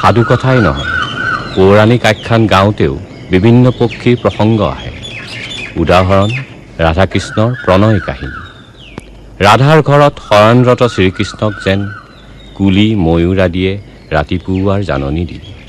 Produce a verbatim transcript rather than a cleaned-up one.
সাধু কথাই নহয়, পৌৰাণিক আখ্যান গাওঁতেও বিভিন্ন পক্ষীৰ প্ৰসংগ আহে। উদাহৰণ ৰাধাকৃষ্ণৰ প্ৰণয় কাহিনী। ৰাধাৰ ঘৰত শয়নৰত শ্ৰীকৃষ্ণক যেন কুলি ময়ূৰ আদিয়ে ৰাতিপুৱাৰ জাননী দিয়ে।